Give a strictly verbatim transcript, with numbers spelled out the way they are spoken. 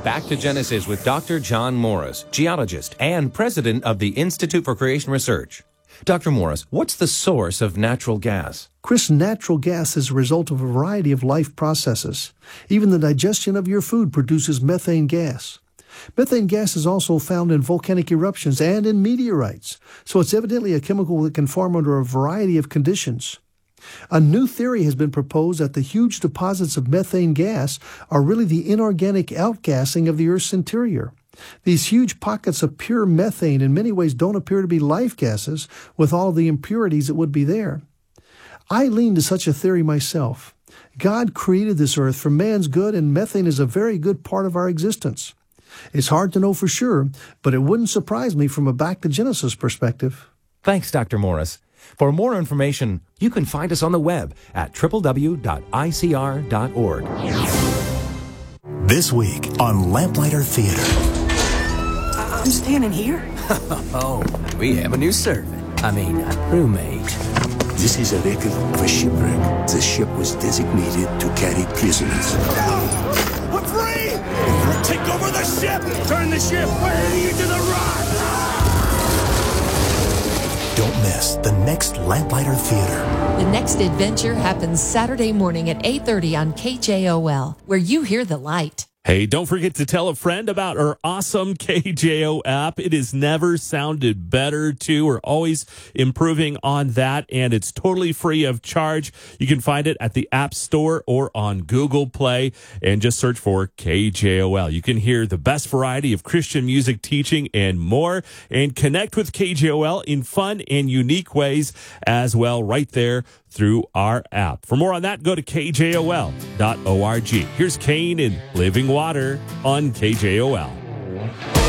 Back to Genesis with Doctor John Morris, geologist and president of the Institute for Creation Research. Doctor Morris, what's the source of natural gas? Chris, natural gas is a result of a variety of life processes. Even the digestion of your food produces methane gas. Methane gas is also found in volcanic eruptions and in meteorites, so it's evidently a chemical that can form under a variety of conditions. A new theory has been proposed that the huge deposits of methane gas are really the inorganic outgassing of the Earth's interior. These huge pockets of pure methane in many ways don't appear to be life gases with all the impurities that would be there. I lean to such a theory myself. God created this Earth for man's good, and methane is a very good part of our existence. It's hard to know for sure, but it wouldn't surprise me from a back to Genesis perspective. Thanks, Doctor Morris. For more information, you can find us on the web at w w w dot i c r dot org. This week on Lamplighter Theater. I'm standing here. Oh, we have a new servant. I mean, a roommate. This is a record of a shipwreck. The ship was designated to carry prisoners. We're free! Take over the ship! Turn the ship way into the rock! Don't miss the next Lamplighter Theater. The next adventure happens Saturday morning at eight thirty on K J O L, where you hear the light. Hey, don't forget to tell a friend about our awesome K J O app. It has never sounded better, too. We're always improving on that, and it's totally free of charge. You can find it at the App Store or on Google Play, and just search for K J O L. You can hear the best variety of Christian music teaching and more, and connect with K J O L in fun and unique ways as well right there through our app. For more on that, go to k j o l dot org. Here's Kane in Living Water on K J O L.